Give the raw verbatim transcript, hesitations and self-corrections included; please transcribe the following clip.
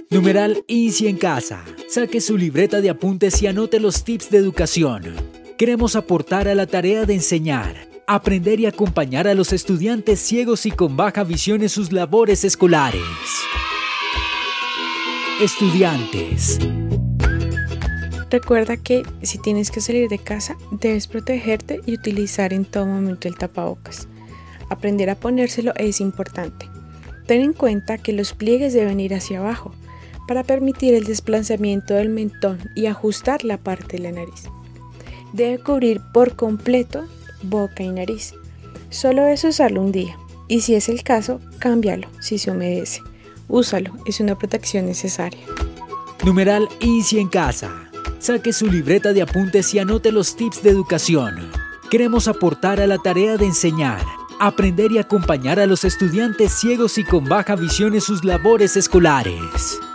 Numeral Easy en casa. Saque su libreta de apuntes y anote los tips de educación. Queremos aportar a la tarea de enseñar, aprender y acompañar a los estudiantes ciegos y con baja visión en sus labores escolares. Estudiantes. Recuerda que si tienes que salir de casa, debes protegerte y utilizar en todo momento el tapabocas. Aprender a ponérselo es importante. Ten en cuenta que los pliegues deben ir hacia abajo para permitir el desplazamiento del mentón y ajustar la parte de la nariz. Debe cubrir por completo boca y nariz. Solo es usarlo un día y si es el caso, cámbialo si se humedece. Úsalo, es una protección necesaria. Numeral Easy en casa. Saque su libreta de apuntes y anote los tips de educación. Queremos aportar a la tarea de enseñar, aprender y acompañar a los estudiantes ciegos y con baja visión en sus labores escolares.